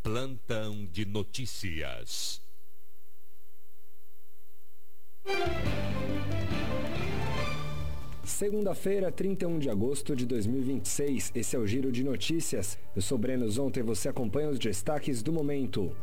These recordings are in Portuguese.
Plantão de notícias. Segunda-feira, 31 de agosto de 2026. Esse é o Giro de Notícias. Eu sou Breno Zonta e você acompanha os destaques do momento.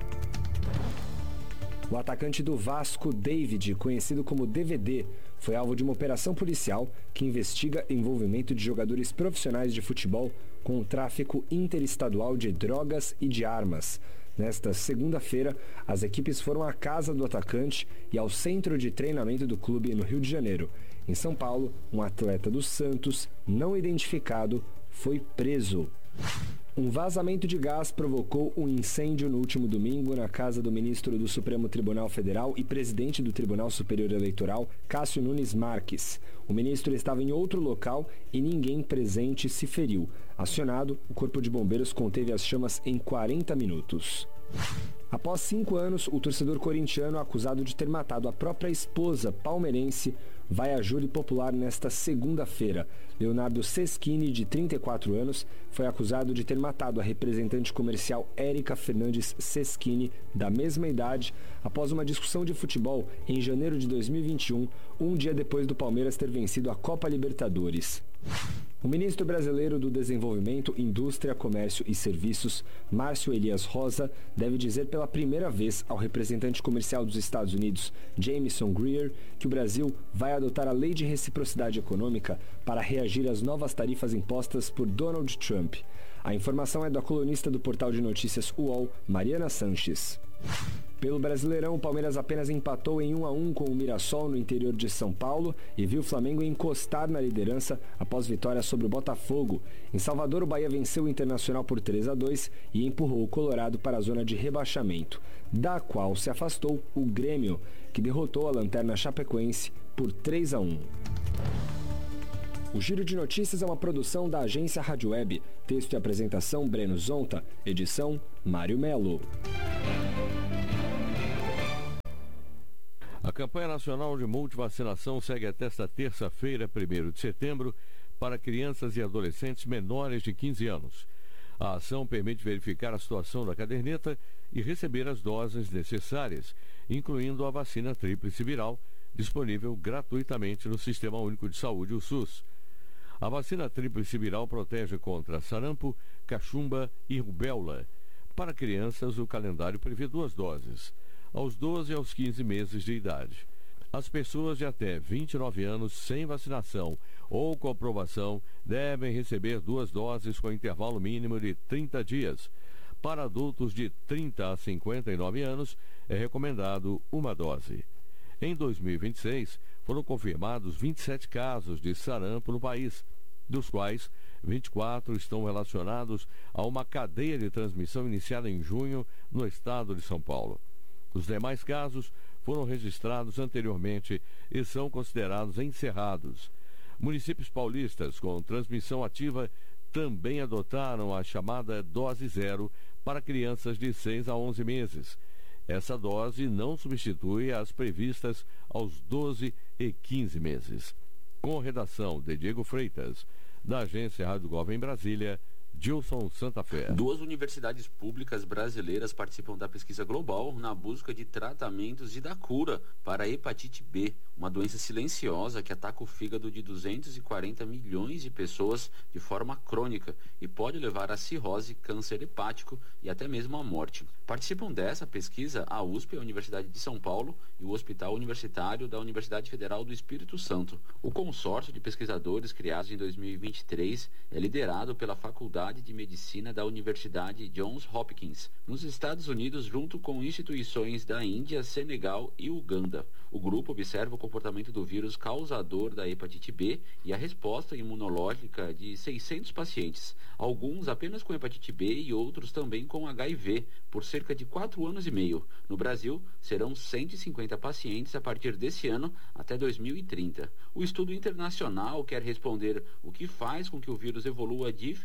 O atacante do Vasco, David, conhecido como DVD, foi alvo de uma operação policial que investiga envolvimento de jogadores profissionais de futebol com o tráfico interestadual de drogas e de armas. Nesta segunda-feira, as equipes foram à casa do atacante e ao centro de treinamento do clube no Rio de Janeiro. Em São Paulo, um atleta do Santos, não identificado, foi preso. Um vazamento de gás provocou um incêndio no último domingo na casa do ministro do Supremo Tribunal Federal e presidente do Tribunal Superior Eleitoral, Cássio Nunes Marques. O ministro estava em outro local e ninguém presente se feriu. Acionado, o Corpo de Bombeiros conteve as chamas em 40 minutos. Após 5 anos, o torcedor corintiano acusado de ter matado a própria esposa palmeirense vai a júri popular nesta segunda-feira. Leonardo Seschini, de 34 anos, foi acusado de ter matado a representante comercial Érica Fernandes Seschini, da mesma idade, após uma discussão de futebol em janeiro de 2021, um dia depois do Palmeiras ter vencido a Copa Libertadores. O ministro brasileiro do Desenvolvimento, Indústria, Comércio e Serviços, Márcio Elias Rosa, deve dizer pela primeira vez ao representante comercial dos Estados Unidos, Jameson Greer, que o Brasil vai adotar a Lei de Reciprocidade Econômica para reagir às novas tarifas impostas por Donald Trump. A informação é da colunista do portal de notícias UOL, Mariana Sanches. Pelo Brasileirão, o Palmeiras apenas empatou em 1-1 com o Mirassol no interior de São Paulo e viu o Flamengo encostar na liderança após vitória sobre o Botafogo. Em Salvador, o Bahia venceu o Internacional por 3-2 e empurrou o Colorado para a zona de rebaixamento, da qual se afastou o Grêmio, que derrotou a Lanterna Chapecoense por 3-1. O Giro de Notícias é uma produção da agência Rádio Web. Texto e apresentação, Breno Zonta. Edição, Mário Melo. A campanha nacional de multivacinação segue até esta terça-feira, 1º de setembro, para crianças e adolescentes menores de 15 anos. A ação permite verificar a situação da caderneta e receber as doses necessárias, incluindo a vacina tríplice viral, disponível gratuitamente no Sistema Único de Saúde, o SUS. A vacina tríplice viral protege contra sarampo, cachumba e rubéola. Para crianças, o calendário prevê 2 doses, aos 12 e aos 15 meses de idade. As pessoas de até 29 anos sem vacinação ou comprovação devem receber 2 doses com intervalo mínimo de 30 dias. Para adultos de 30 a 59 anos, é recomendado 1 dose. Em 2026, foram confirmados 27 casos de sarampo no país, dos quais 24 estão relacionados a uma cadeia de transmissão iniciada em junho no estado de São Paulo. Os demais casos foram registrados anteriormente e são considerados encerrados. Municípios paulistas com transmissão ativa também adotaram a chamada dose zero para crianças de 6 a 11 meses. Essa dose não substitui as previstas aos 12 e 15 meses. Com redação de Diego Freitas, da agência Rádio Gov em Brasília, Gilson Santa Fé. 2 universidades públicas brasileiras participam da pesquisa global na busca de tratamentos e da cura para a hepatite B, uma doença silenciosa que ataca o fígado de 240 milhões de pessoas de forma crônica e pode levar a cirrose, câncer hepático e até mesmo a morte. Participam dessa pesquisa a USP, a Universidade de São Paulo, e o Hospital Universitário da Universidade Federal do Espírito Santo. O consórcio de pesquisadores criados em 2023 é liderado pela Faculdade de Medicina da Universidade Johns Hopkins, nos Estados Unidos, junto com instituições da Índia, Senegal e Uganda. O grupo observa o comportamento do vírus causador da hepatite B e a resposta imunológica de 600 pacientes, alguns apenas com hepatite B e outros também com HIV, por cerca de 4 anos e meio. No Brasil, serão 150 pacientes a partir desse ano até 2030. O estudo internacional quer responder o que faz com que o vírus evolua diferentemente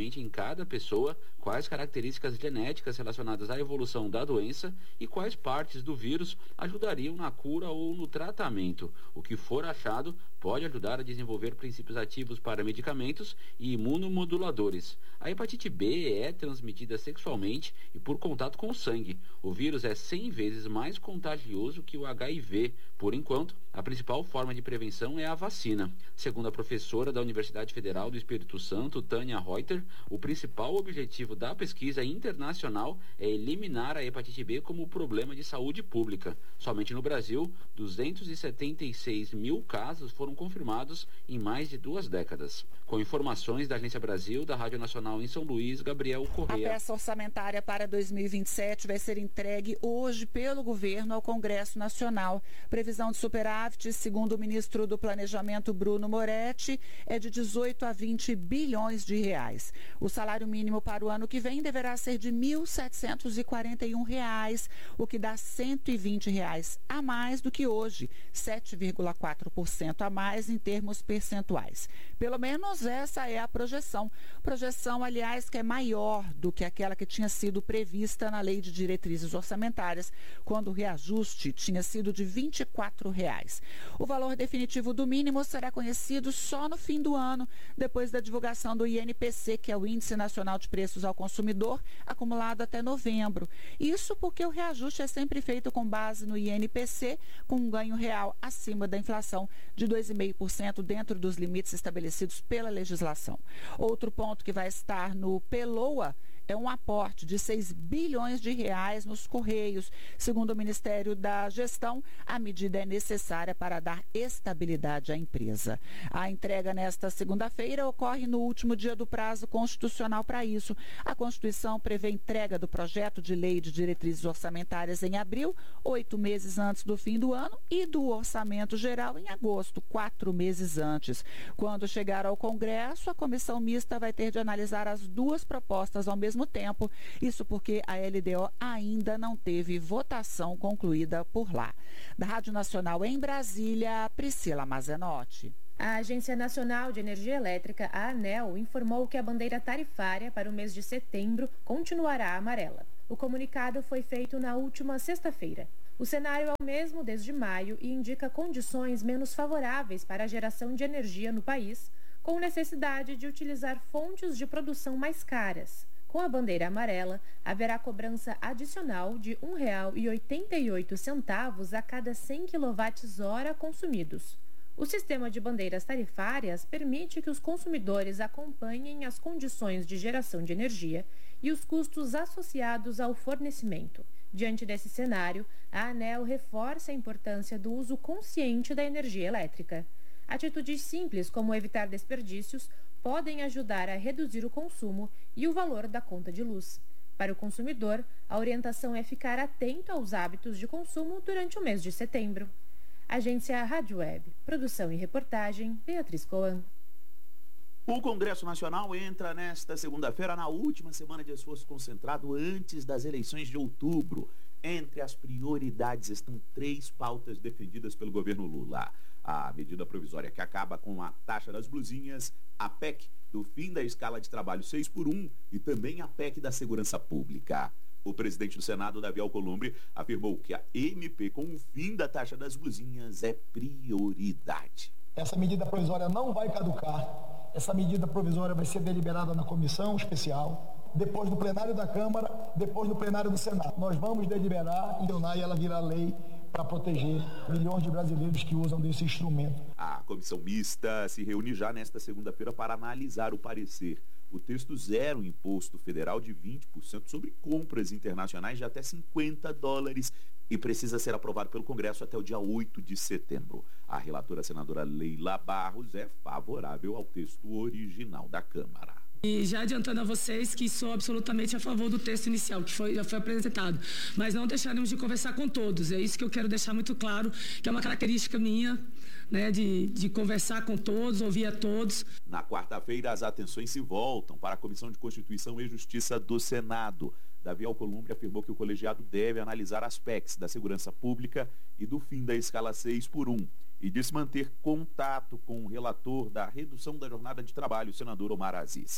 detalhadamente em cada pessoa quais características genéticas relacionadas à evolução da doença e quais partes do vírus ajudariam na cura ou no tratamento. O que for achado pode ajudar a desenvolver princípios ativos para medicamentos e imunomoduladores. A hepatite B é transmitida sexualmente e por contato com o sangue. O vírus é 100 vezes mais contagioso que o HIV. Por enquanto, a principal forma de prevenção é a vacina. Segundo a professora da Universidade Federal do Espírito Santo, Tânia Reuter, o principal objetivo da pesquisa internacional é eliminar a hepatite B como problema de saúde pública. Somente no Brasil, 276 mil casos foram confirmados em mais de 2 décadas. Com informações da Agência Brasil, da Rádio Nacional em São Luís, Gabriel Correia. A peça orçamentária para 2027 vai ser entregue hoje pelo governo ao Congresso Nacional. Previsão de superávit, segundo o ministro do Planejamento, Bruno Moretti, é de 18 a 20 bilhões de reais. O salário mínimo para o ano que vem deverá ser de R$ 1.741, o que dá R$ 120 a mais do que hoje, 7,4% a mais em termos percentuais. Pelo menos essa é a projeção. Projeção, aliás, que é maior do que aquela que tinha sido prevista na Lei de Diretrizes Orçamentárias, quando o reajuste tinha sido de R$ 24. O valor definitivo do mínimo será conhecido só no fim do ano, depois da divulgação do INPC, que é o Índice Nacional de Preços ao Consumidor, acumulado até novembro. Isso porque o reajuste é sempre feito com base no INPC, com um ganho real acima da inflação de 2,5% dentro dos limites estabelecidos pela legislação. Outro ponto que vai estar no PELOA é um aporte de 6 bilhões de reais nos Correios. Segundo o Ministério da Gestão, a medida é necessária para dar estabilidade à empresa. A entrega nesta segunda-feira ocorre no último dia do prazo constitucional para isso. A Constituição prevê entrega do projeto de lei de diretrizes orçamentárias em abril, 8 meses antes do fim do ano, e do orçamento geral em agosto, 4 meses antes. Quando chegar ao Congresso, a comissão mista vai ter de analisar as duas propostas ao mesmo tempo, isso porque a LDO ainda não teve votação concluída por lá. Da Rádio Nacional em Brasília, Priscila Mazenotti. A Agência Nacional de Energia Elétrica, a ANEEL, informou que a bandeira tarifária para o mês de setembro continuará amarela. O comunicado foi feito na última sexta-feira. O cenário é o mesmo desde maio e indica condições menos favoráveis para a geração de energia no país, com necessidade de utilizar fontes de produção mais caras. Com a bandeira amarela, haverá cobrança adicional de R$ 1,88 a cada 100 kWh consumidos. O sistema de bandeiras tarifárias permite que os consumidores acompanhem as condições de geração de energia e os custos associados ao fornecimento. Diante desse cenário, a ANEEL reforça a importância do uso consciente da energia elétrica. Atitudes simples, como evitar desperdícios, podem ajudar a reduzir o consumo e o valor da conta de luz. Para o consumidor, a orientação é ficar atento aos hábitos de consumo durante o mês de setembro. Agência Rádio Web. Produção e reportagem, Beatriz Coan. O Congresso Nacional entra nesta segunda-feira na última semana de esforço concentrado antes das eleições de outubro. Entre as prioridades estão 3 pautas defendidas pelo governo Lula. A medida provisória que acaba com a taxa das blusinhas, a PEC do fim da escala de trabalho 6x1 e também a PEC da segurança pública. O presidente do Senado, Davi Alcolumbre, afirmou que a MP com o fim da taxa das blusinhas é prioridade. Essa medida provisória não vai caducar. Essa medida provisória vai ser deliberada na comissão especial, depois no plenário da Câmara, depois no plenário do Senado. Nós vamos deliberar e ela virá lei para proteger milhões de brasileiros que usam desse instrumento. A comissão mista se reúne já nesta segunda-feira para analisar o parecer. O texto zera o imposto federal de 20% sobre compras internacionais de até $50 e precisa ser aprovado pelo Congresso até o dia 8 de setembro. A relatora senadora Leila Barros é favorável ao texto original da Câmara. E já adiantando a vocês que sou absolutamente a favor do texto inicial, que já foi apresentado, mas não deixaremos de conversar com todos. É isso que eu quero deixar muito claro, que é uma característica minha, né, de conversar com todos, ouvir a todos. Na quarta-feira, as atenções se voltam para a Comissão de Constituição e Justiça do Senado. Davi Alcolumbre afirmou que o colegiado deve analisar as PECs da segurança pública e do fim da escala 6x1 e disse manter contato com o relator da redução da jornada de trabalho, o senador Omar Aziz.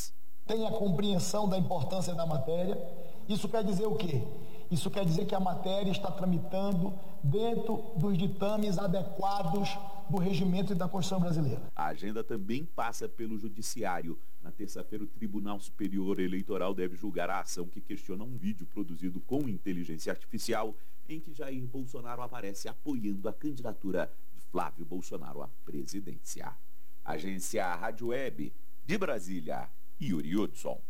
tenha compreensão da importância da matéria. Isso quer dizer o quê? Isso quer dizer que a matéria está tramitando dentro dos ditames adequados do regimento e da Constituição brasileira. A agenda também passa pelo Judiciário. Na terça-feira, o Tribunal Superior Eleitoral deve julgar a ação que questiona um vídeo produzido com inteligência artificial em que Jair Bolsonaro aparece apoiando a candidatura de Flávio Bolsonaro à presidência. Agência Rádio Web de Brasília, Yuri Hudson.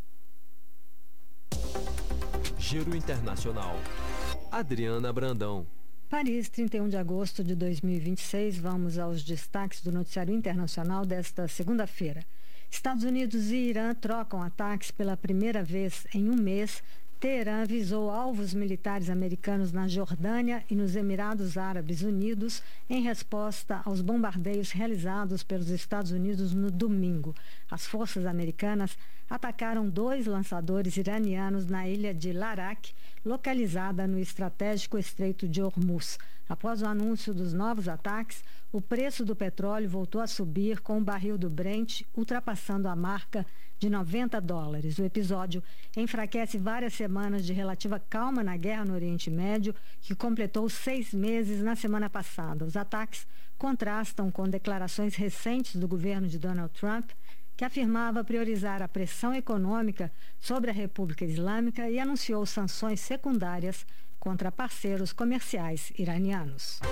Giro Internacional. Adriana Brandão. Paris, 31 de agosto de 2026. Vamos aos destaques do noticiário internacional desta segunda-feira. Estados Unidos e Irã trocam ataques pela primeira vez em um mês. Teherã visou alvos militares americanos na Jordânia e nos Emirados Árabes Unidos em resposta aos bombardeios realizados pelos Estados Unidos no domingo. As forças americanas atacaram 2 lançadores iranianos na ilha de Larak, localizada no estratégico Estreito de Hormuz. Após o anúncio dos novos ataques, o preço do petróleo voltou a subir, com o barril do Brent ultrapassando a marca de $90. O episódio enfraquece várias semanas de relativa calma na guerra no Oriente Médio, que completou 6 meses na semana passada. Os ataques contrastam com declarações recentes do governo de Donald Trump, que afirmava priorizar a pressão econômica sobre a República Islâmica e anunciou sanções secundárias contra parceiros comerciais iranianos.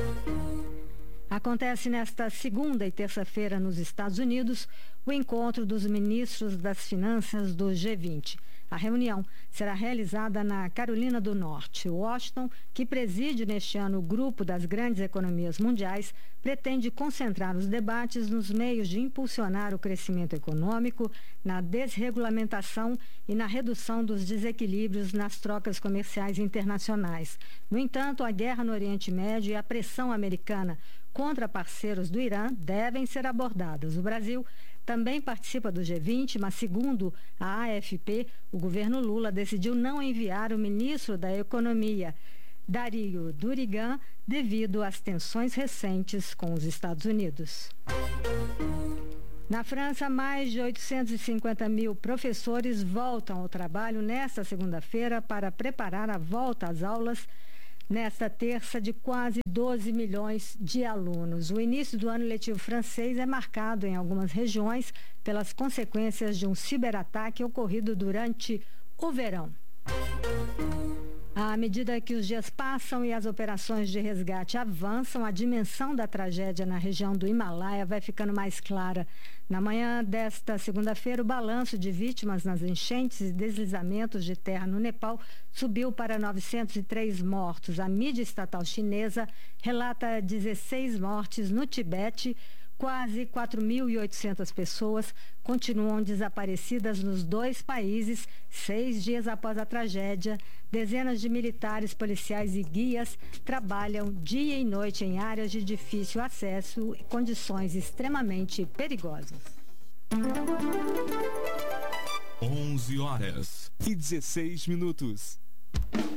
Acontece nesta segunda e terça-feira nos Estados Unidos o encontro dos ministros das Finanças do G20. A reunião será realizada na Carolina do Norte. Washington, que preside neste ano o grupo das grandes economias mundiais, pretende concentrar os debates nos meios de impulsionar o crescimento econômico, na desregulamentação e na redução dos desequilíbrios nas trocas comerciais internacionais. No entanto, a guerra no Oriente Médio e a pressão americana contra parceiros do Irã devem ser abordadas. O Brasil também participa do G20, mas segundo a AFP, o governo Lula decidiu não enviar o ministro da Economia, Dario Durigan, devido às tensões recentes com os Estados Unidos. Na França, mais de 850 mil professores voltam ao trabalho nesta segunda-feira para preparar a volta às aulas nesta terça de quase 12 milhões de alunos. O início do ano letivo francês é marcado em algumas regiões pelas consequências de um ciberataque ocorrido durante o verão. À medida que os dias passam e as operações de resgate avançam, a dimensão da tragédia na região do Himalaia vai ficando mais clara. Na manhã desta segunda-feira, o balanço de vítimas nas enchentes e deslizamentos de terra no Nepal subiu para 903 mortos. A mídia estatal chinesa relata 16 mortes no Tibete. Quase 4.800 pessoas continuam desaparecidas nos 2 países, 6 dias após a tragédia. Dezenas de militares, policiais e guias trabalham dia e noite em áreas de difícil acesso e condições extremamente perigosas. 11h16.